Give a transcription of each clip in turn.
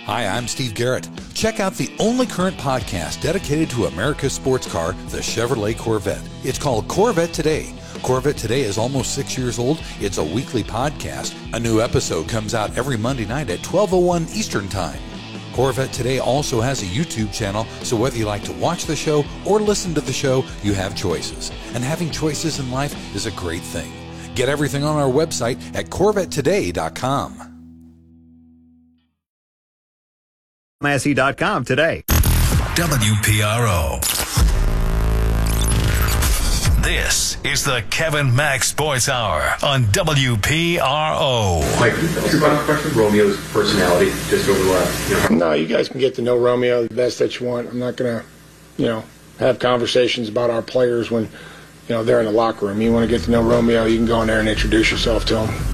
Hi, I'm Steve Garrett. Check out the only current podcast dedicated to America's sports car, the Chevrolet Corvette. It's called Corvette Today. Corvette Today is almost 6 years old. It's a weekly podcast. A new episode comes out every Monday night at 12:01 Eastern Time. Corvette Today also has a YouTube channel, so whether you like to watch the show or listen to the show, you have choices. And having choices in life is a great thing. Get everything on our website at CorvetteToday.com. Massey.com today. WPRO. This is the Kevin Mack Sports Hour on WPRO. Mike, can you tell us about Romeo's personality just over the last, No, you guys can get to know Romeo the best that you want. I'm not going to, have conversations about our players when, they're in the locker room. You want to get to know Romeo, you can go in there and introduce yourself to him.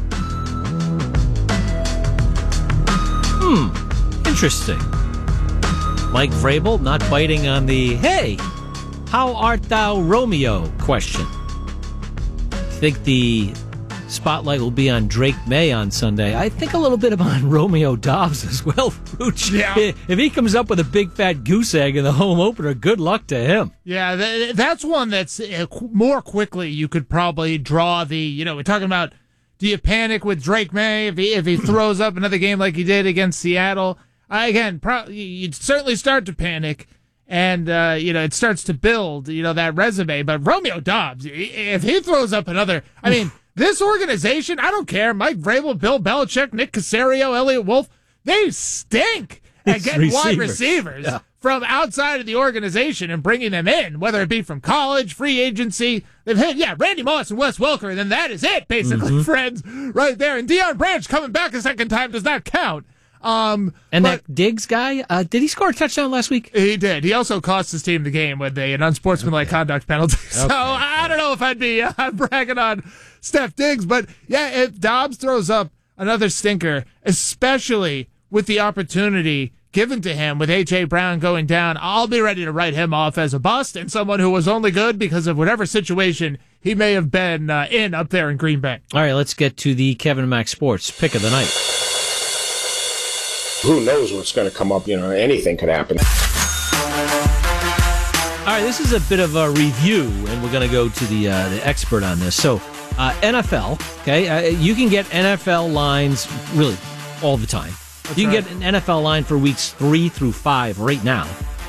Interesting. Mike Vrabel not biting on the, hey, how art thou, Romeo question. I think the spotlight will be on Drake May on Sunday. I think a little bit on Romeo Dobbs as well, Rooch. Yeah. If he comes up with a big fat goose egg in the home opener, good luck to him. Yeah, that's one that's more quickly you could probably draw the, we're talking about, do you panic with Drake May if he throws up another game like he did against Seattle? Again, you'd certainly start to panic, and, it starts to build, that resume. But Romeo Dobbs, if he throws up another, this organization, I don't care, Mike Vrabel, Bill Belichick, Nick Caserio, Elliott Wolf, they stink at getting wide receivers from outside of the organization and bringing them in, whether it be from college, free agency. They've had, Randy Moss and Wes Welker, and then that is it, basically, friends, right there. And Deion Branch coming back a second time does not count. That Diggs guy, did he score a touchdoand last week? He did. He also cost his team the game with an unsportsmanlike conduct penalty. So I don't know if I'd be bragging on Steph Diggs, but if Dobbs throws up another stinker, especially with the opportunity given to him with A.J. Brown going down, I'll be ready to write him off as a bust and someone who was only good because of whatever situation he may have been in up there in Green Bay. All right, let's get to the Kevin Mack Sports pick of the night. Who knows what's going to come up? Anything could happen. All right, this is a bit of a review, and we're going to go to the expert on this. So, NFL, okay? You can get NFL lines really all the time. You can get an NFL line for weeks 3 through 5 right now.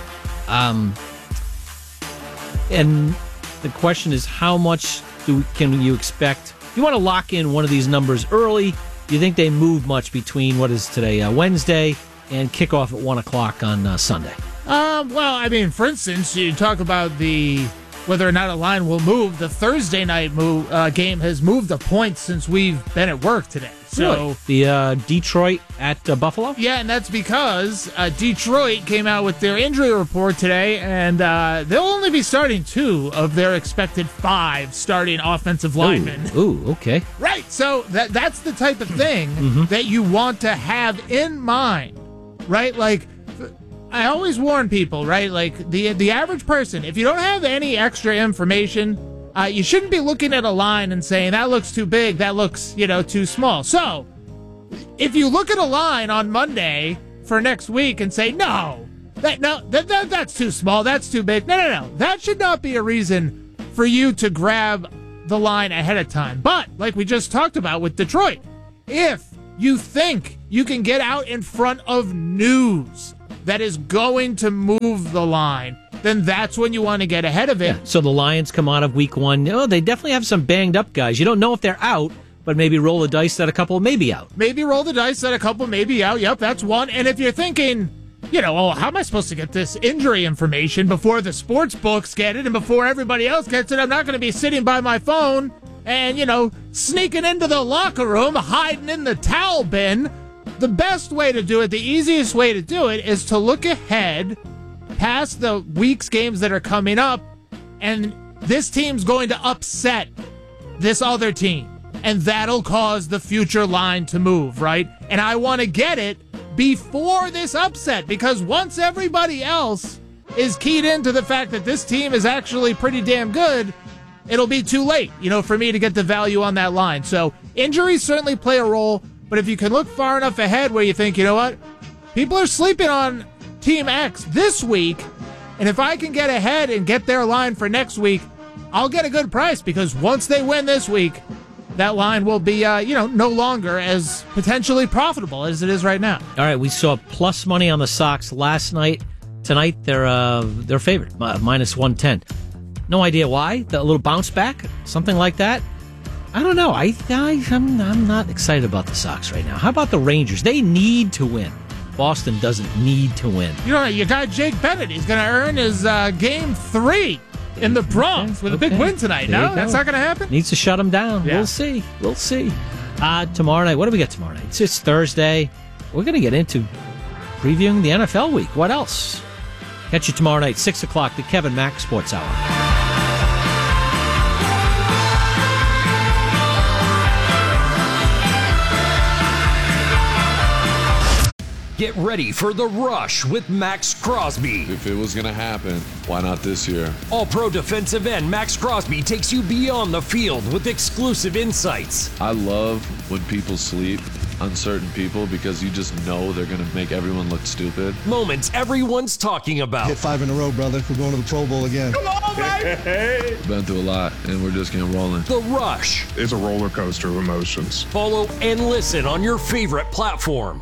And the question is, how much can you expect? If you want to lock in one of these numbers early, do you think they move much between what is today, Wednesday, and kickoff at 1 o'clock on Sunday? For instance, you talk about whether or not a line will move. The Thursday night game has moved a point since we've been at work today. So really? The Detroit at Buffalo? Yeah, and that's because Detroit came out with their injury report today, and they'll only be starting 2 of their expected 5 starting offensive linemen. Ooh, okay. Right, so that's the type of thing that you want to have in mind, right? Like, I always warn people, right? Like, the average person, if you don't have any extra information, you shouldn't be looking at a line and saying, that looks too big, that looks, too small. So, if you look at a line on Monday for next week and say, that's too small, that's too big. No. That should not be a reason for you to grab the line ahead of time. But, like we just talked about with Detroit, if you think you can get out in front of news that is going to move the line, then that's when you want to get ahead of it. Yeah, so the Lions come out of week 1. They definitely have some banged up guys. You don't know if they're out, but maybe roll the dice that a couple may be out. Maybe roll the dice that a couple may be out. Yep, that's one. And if you're thinking, how am I supposed to get this injury information before the sports books get it and before everybody else gets it? I'm not going to be sitting by my phone and, sneaking into the locker room, hiding in the towel bin. The best way to do it, the easiest way to do it, is to look ahead past the week's games that are coming up, and this team's going to upset this other team, and that'll cause the future line to move, right? And I want to get it before this upset, because once everybody else is keyed into the fact that this team is actually pretty damn good, it'll be too late, for me to get the value on that line. So injuries certainly play a role, but if you can look far enough ahead where you think, people are sleeping on Team X this week, and if I can get ahead and get their line for next week, I'll get a good price, because once they win this week, that line will be, no longer as potentially profitable as it is right now. All right, we saw plus money on the Sox last night. Tonight, they're favored, minus 110. No idea why. A little bounce back, something like that. I don't know. I'm not excited about the Sox right now. How about the Rangers? They need to win. Boston doesn't need to win. Your guy Jake Bennett, he's going to earn his Game 3 in the Bronx with a big win tonight. No, that's not going to happen? Needs to shut him down. Yeah. We'll see. Tomorrow night, what do we get tomorrow night? It's Thursday. We're going to get into previewing the NFL week. What else? Catch you tomorrow night, 6 o'clock, the Kevin Mack Sports Hour. Get ready for The Rush with Max Crosby. If it was going to happen, why not this year? All-Pro defensive end Max Crosby takes you beyond the field with exclusive insights. I love when people sleep on certain people because you just know they're going to make everyone look stupid. Moments everyone's talking about. Hit 5 in a row, brother. We're going to the Pro Bowl again. Come on, baby! Been through a lot, and we're just getting rolling. The Rush. It's a roller coaster of emotions. Follow and listen on your favorite platform.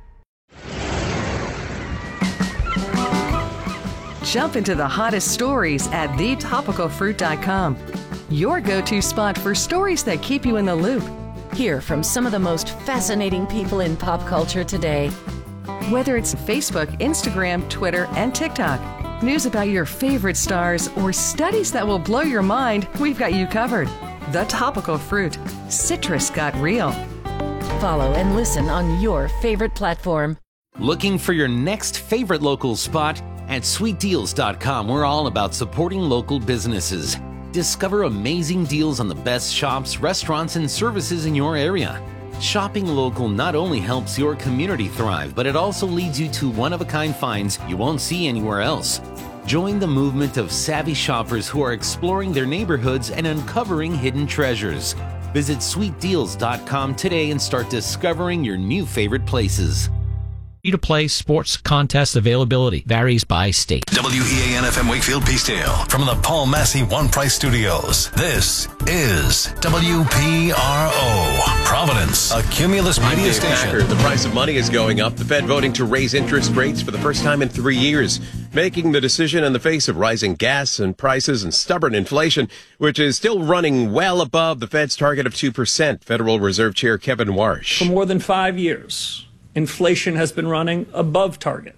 Jump into the hottest stories at thetopicalfruit.com. Your go-to spot for stories that keep you in the loop. Hear from some of the most fascinating people in pop culture today. Whether it's Facebook, Instagram, Twitter, and TikTok, news about your favorite stars, or studies that will blow your mind, we've got you covered. The Topical Fruit. Citrus got real. Follow and listen on your favorite platform. Looking for your next favorite local spot? At sweetdeals.com, we're all about supporting local businesses. Discover amazing deals on the best shops, restaurants, and services in your area. Shopping local not only helps your community thrive, but it also leads you to one-of-a-kind finds you won't see anywhere else. Join the movement of savvy shoppers who are exploring their neighborhoods and uncovering hidden treasures. Visit sweetdeals.com today and start discovering your new favorite places. Free-to-play sports contest availability varies by state. WEAN-FM Wakefield Peacedale from the Paul Massey One Price Studios. This is WPRO, Providence, a Cumulus media station. The price of money is going up. The Fed voting to raise interest rates for the first time in 3 years, making the decision in the face of rising gas and prices and stubborn inflation, which is still running well above the Fed's target of 2%. Federal Reserve Chair Kevin Warsh. For more than 5 years, inflation has been running above target.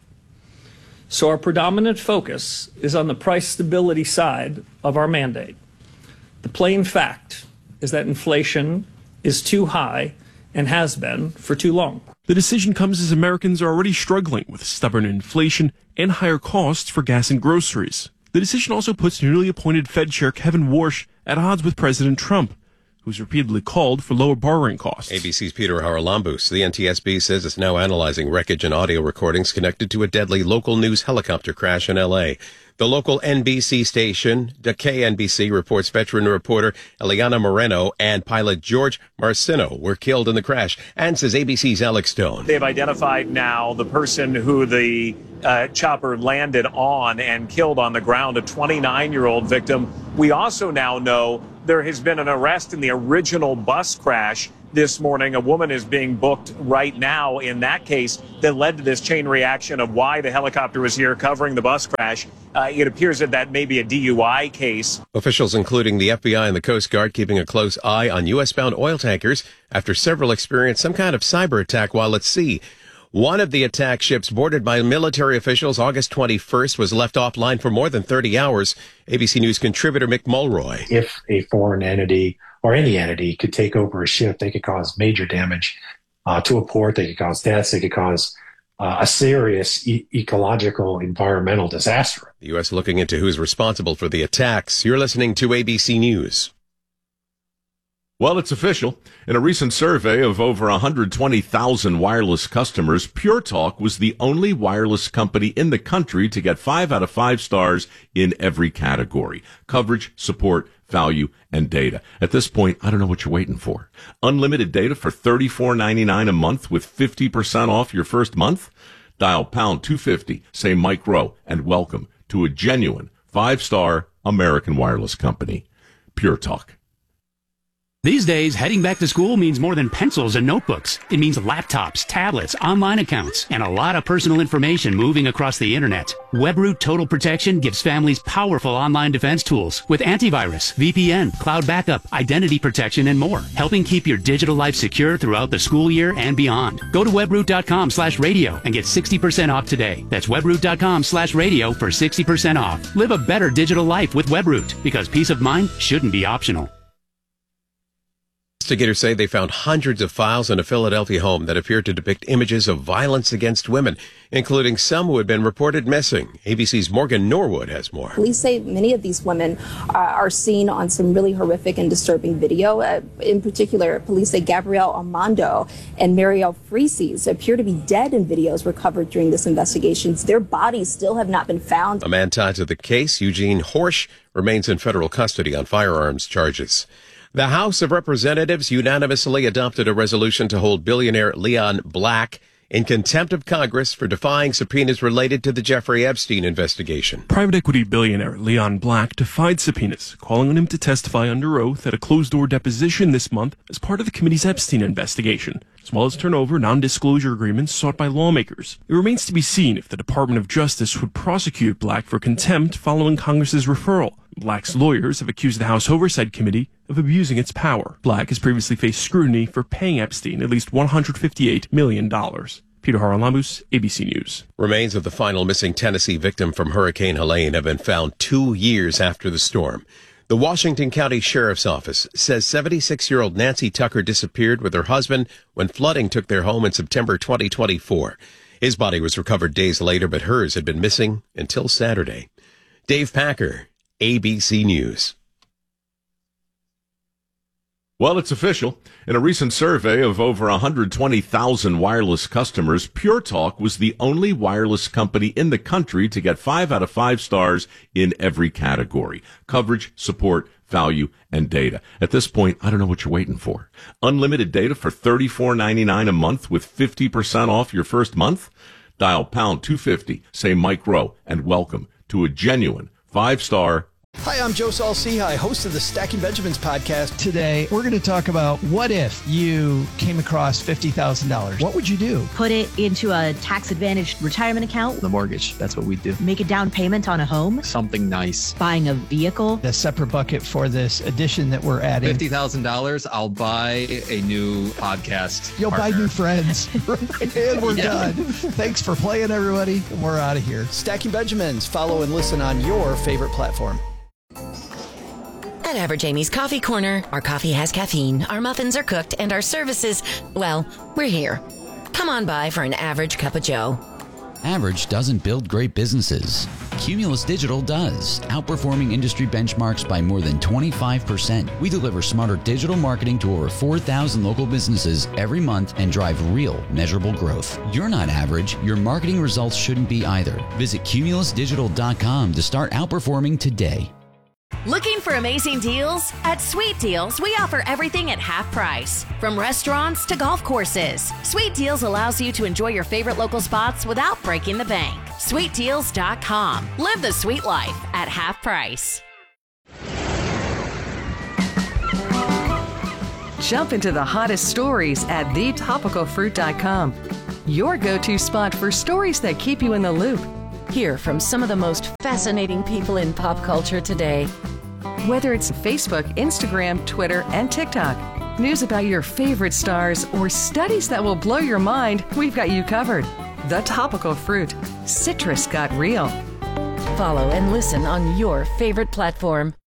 So our predominant focus is on the price stability side of our mandate. The plain fact is that inflation is too high and has been for too long. The decision comes as Americans are already struggling with stubborn inflation and higher costs for gas and groceries. The decision also puts newly appointed Fed Chair Kevin Warsh at odds with President Trump, who's repeatedly called for lower borrowing costs. ABC's Peter Haralambous. The NTSB says it's now analyzing wreckage and audio recordings connected to a deadly local news helicopter crash in L.A. The local NBC station, KNBC, reports veteran reporter Eliana Moreno and pilot George Marcino were killed in the crash, and says ABC's Alex Stone. They've identified now the person who the chopper landed on and killed on the ground, a 29-year-old victim. We also now know there has been an arrest in the original bus crash this morning. A woman is being booked right now in that case that led to this chain reaction of why the helicopter was here covering the bus crash. It appears that may be a DUI case. Officials, including the FBI and the Coast Guard, keeping a close eye on U.S.-bound oil tankers after several experienced some kind of cyber attack while at sea. One of the attack ships boarded by military officials August 21st was left offline for more than 30 hours. ABC News contributor Mick Mulroy. If a foreign entity or any entity could take over a ship, they could cause major damage to a port. They could cause deaths. They could cause a serious ecological, environmental disaster. The U.S. looking into who's responsible for the attacks. You're listening to ABC News. Well, it's official. In a recent survey of over 120,000 wireless customers, Pure Talk was the only wireless company in the country to get 5 out of 5 stars in every category: coverage, support, value, and data. At this point, I don't know what you're waiting for. Unlimited data for $34.99 a month with 50% off your first month. Dial pound 250, say Mike Rowe, and welcome to a genuine 5-star American wireless company. Pure Talk. These days, heading back to school means more than pencils and notebooks. It means laptops, tablets, online accounts, and a lot of personal information moving across the internet. WebRoot Total Protection gives families powerful online defense tools with antivirus, VPN, cloud backup, identity protection, and more, helping keep your digital life secure throughout the school year and beyond. Go to webroot.com/radio and get 60% off today. That's webroot.com/radio for 60% off. Live a better digital life with WebRoot, because peace of mind shouldn't be optional. Investigators say they found hundreds of files in a Philadelphia home that appeared to depict images of violence against women, including some who had been reported missing. ABC's Morgan Norwood has more. Police say many of these women are seen on some really horrific and disturbing video. In particular, police say Gabrielle Armando and Marielle Freeses appear to be dead in videos recovered during this investigation. Their bodies still have not been found. A man tied to the case, Eugene Horsch, remains in federal custody on firearms charges. The House of Representatives unanimously adopted a resolution to hold billionaire Leon Black in contempt of Congress for defying subpoenas related to the Jeffrey Epstein investigation. Private equity billionaire Leon Black defied subpoenas, calling on him to testify under oath at a closed-door deposition this month as part of the committee's Epstein investigation, as well as turn over non-disclosure agreements sought by lawmakers. It remains to be seen if the Department of Justice would prosecute Black for contempt following Congress's referral. Black's lawyers have accused the House Oversight Committee of abusing its power. Black has previously faced scrutiny for paying Epstein at least $158 million. Peter Haralambous, ABC News. Remains of the final missing Tennessee victim from Hurricane Helene have been found 2 years after the storm. The Washington County Sheriff's Office says 76-year-old Nancy Tucker disappeared with her husband when flooding took their home in September 2024. His body was recovered days later, but hers had been missing until Saturday. Dave Packer, ABC News. Well, it's official. In a recent survey of over 120,000 wireless customers, Pure Talk was the only wireless company in the country to get 5 out of 5 stars in every category: coverage, support, value, and data. At this point, I don't know what you're waiting for. Unlimited data for $34.99 a month with 50% off your first month? Dial pound 250, say Mike Rowe, and welcome to a genuine 5-star. Hi, I'm Joe Saul-Sehy, host of the Stacking Benjamins podcast. Today, we're going to talk about what if you came across $50,000. What would you do? Put it into a tax-advantaged retirement account. The mortgage, that's what we do. Make a down payment on a home. Something nice. Buying a vehicle. A separate bucket for this addition that we're adding. $50,000, I'll buy a new podcast. You'll partner. buy new friends. And we're done. Thanks for playing, everybody. And we're out of here. Stacking Benjamins. Follow and listen on your favorite platform. At Average Amy's Coffee Corner, our coffee has caffeine, our muffins are cooked, and our services, well, we're here. Come on by for an average cup of joe. Average doesn't build great businesses. Cumulus Digital does, outperforming industry benchmarks by more than 25%. We deliver smarter digital marketing to over 4,000 local businesses every month and drive real, measurable growth. You're not average. Your marketing results shouldn't be either. Visit cumulusdigital.com to start outperforming today. Looking for amazing deals? At Sweet Deals, we offer everything at half price. From restaurants to golf courses, Sweet Deals allows you to enjoy your favorite local spots without breaking the bank. SweetDeals.com. Live the sweet life at half price. Jump into the hottest stories at thetopicalfruit.com. Your go-to spot for stories that keep you in the loop. Hear from some of the most fascinating people in pop culture today. Whether it's Facebook, Instagram, Twitter, and TikTok, news about your favorite stars, or studies that will blow your mind, we've got you covered. The Topical Fruit. Citrus got real. Follow and listen on your favorite platform.